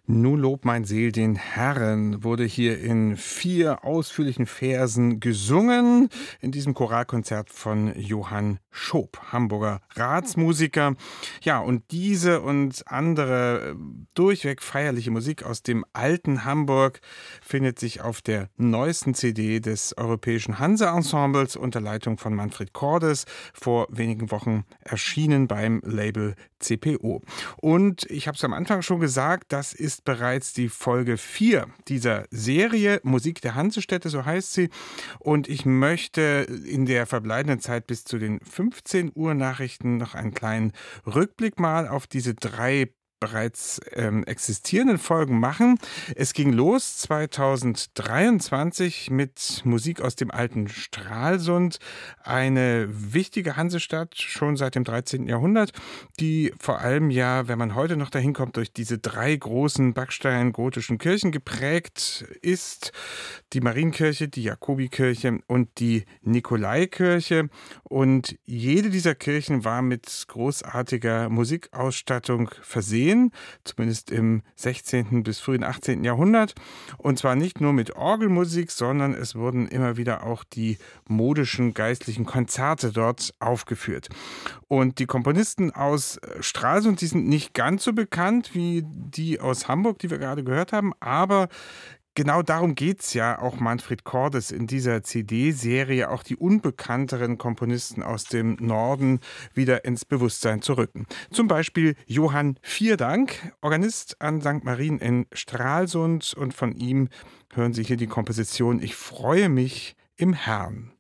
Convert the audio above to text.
Nun lob mein Seel den Herrn wurde hier in 4 ausführlichen Versen gesungen in diesem Choralkonzert von Johann Schoop, Hamburger Ratsmusiker. Ja, und diese und andere durchweg feierliche Musik aus dem alten Hamburg findet sich auf der neuesten CD des Europäischen Hanse-Ensembles unter Leitung von Manfred Cordes, vor wenigen Wochen erschienen beim Label CPO. Und ich habe es am Anfang schon gesagt, das ist bereits die Folge 4 dieser Serie Musik der Hansestädte, so heißt sie. Und ich möchte in der verbleibenden Zeit bis zu den 15 Uhr Nachrichten noch einen kleinen Rückblick mal auf diese 3 bereits existierenden Folgen machen. Es ging los 2023 mit Musik aus dem alten Stralsund, eine wichtige Hansestadt schon seit dem 13. Jahrhundert, die vor allem ja, wenn man heute noch dahin kommt, durch diese 3 großen backstein-gotischen Kirchen geprägt ist. Die Marienkirche, die Jakobikirche und die Nikolaikirche. Und jede dieser Kirchen war mit großartiger Musikausstattung versehen, zumindest im 16. bis frühen 18. Jahrhundert. Und zwar nicht nur mit Orgelmusik, sondern es wurden immer wieder auch die modischen geistlichen Konzerte dort aufgeführt. Und die Komponisten aus Stralsund, die sind nicht ganz so bekannt wie die aus Hamburg, die wir gerade gehört haben, aber genau darum geht es ja auch Manfred Cordes in dieser CD-Serie, auch die unbekannteren Komponisten aus dem Norden wieder ins Bewusstsein zu rücken. Zum Beispiel Johann Vierdank, Organist an St. Marien in Stralsund, und von ihm hören Sie hier die Komposition Ich freue mich im Herrn.